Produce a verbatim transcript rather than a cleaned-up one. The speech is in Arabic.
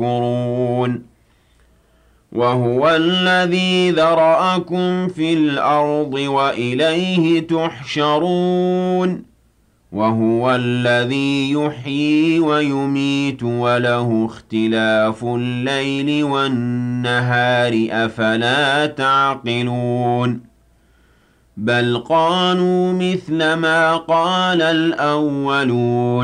يشكرون وهو الذي ذرأكم في الأرض وإليه تحشرون وهو الذي يحيي ويميت وله اختلاف الليل والنهار أفلا تعقلون بل قالوا مثل ما قال الأولون